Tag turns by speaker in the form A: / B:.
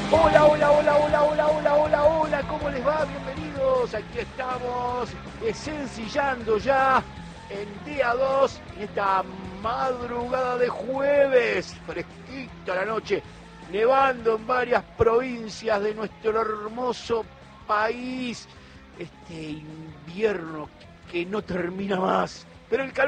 A: Hola, hola, hola, hola, hola, hola, hola, hola, ¿cómo les va? Bienvenidos, aquí estamos, sencillando ya en día 2, en esta madrugada de jueves, fresquita la noche, nevando en varias provincias de nuestro hermoso país, este invierno que no termina más, pero el calor